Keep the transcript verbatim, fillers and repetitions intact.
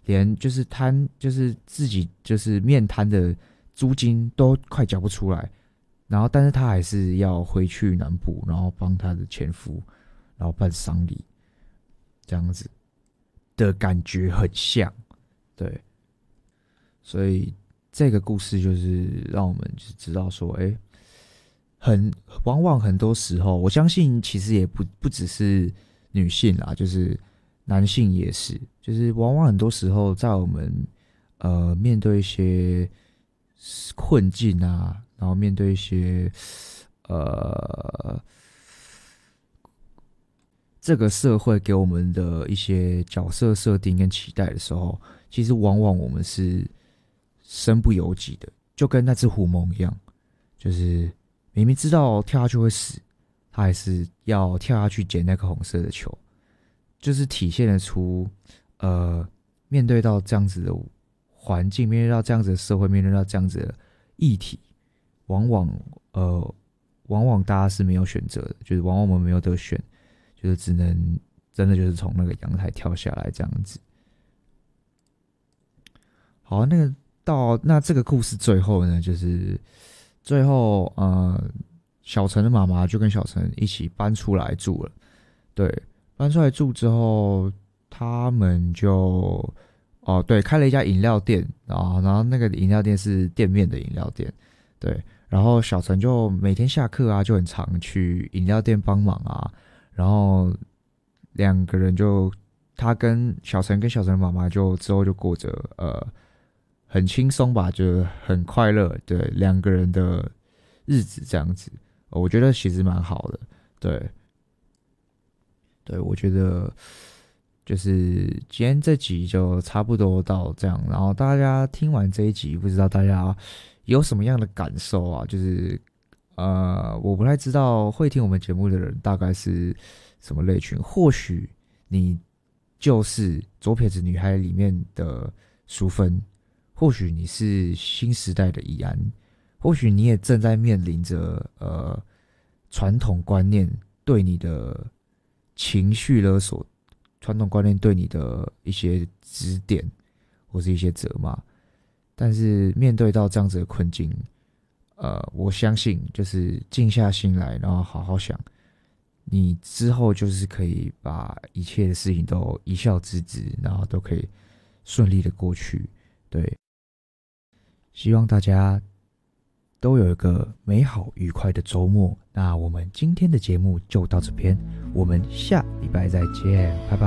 连就是摊就是自己就是面摊的租金都快缴不出来，然后但是他还是要回去南部，然后帮他的前夫然后办丧礼，这样子的感觉很像，对，所以这个故事就是让我们就知道说，哎、欸，很往往很多时候，我相信其实也不不只是女性啦，就是男性也是，就是往往很多时候在我们呃面对一些困境啊，然后面对一些呃这个社会给我们的一些角色设定跟期待的时候，其实往往我们是身不由己的，就跟那只狐獴一样，就是明明知道跳下去会死，他还是要跳下去捡那个红色的球，就是体现得出，呃，面对到这样子的环境，面对到这样子的社会，面对到这样子的议题，往往呃，往往大家是没有选择的，就是往往我们没有得选，就是只能真的就是从那个阳台跳下来这样子。好，那个到那这个故事最后呢，就是最后呃，小陈的妈妈就跟小陈一起搬出来住了。对，搬出来住之后，他们就哦对，开了一家饮料店啊，然后那个饮料店是店面的饮料店，对，然后小陈就每天下课啊，就很常去饮料店帮忙啊，然后两个人就他跟小陈跟小陈的妈妈就之后就过着呃。很轻松吧，就很快乐，对两个人的日子这样子，我觉得其实蛮好的，对，对我觉得就是今天这集就差不多到这样，然后大家听完这一集，不知道大家有什么样的感受啊？就是呃，我不太知道会听我们节目的人大概是什么类群，或许你就是左撇子女孩里面的淑芬。或许你是新时代的怡安，或许你也正在面临着呃传统观念对你的情绪勒索，传统观念对你的一些指点或是一些责骂，但是面对到这样子的困境，呃，我相信就是静下心来，然后好好想，你之后就是可以把一切的事情都一笑置之，然后都可以顺利的过去，对。希望大家都有一个美好愉快的周末。那我们今天的节目就到这边，我们下礼拜再见，拜拜。